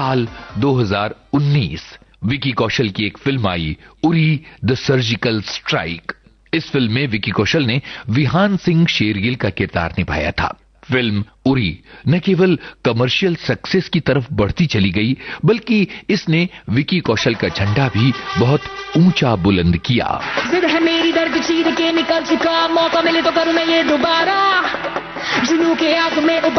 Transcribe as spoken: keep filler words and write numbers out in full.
साल दो हज़ार उन्नीस विकी कौशल की एक film I, Uri the surgical strike. इस फिल्म में विकी कौशल ने विहान सिंह शेरगिल का किरदार निभाया था। फिल्म उरी न केवल कमर्शियल सक्सेस की तरफ बढ़ती चली गई, बल्कि इसने विकी कौशल का झंडा भी बहुत ऊंचा बुलंद किया। जिद है मेरी दर्द चीर के निकल चुका, मौका मिले तो करूं मैं ये दोबारा, जुनून के आग में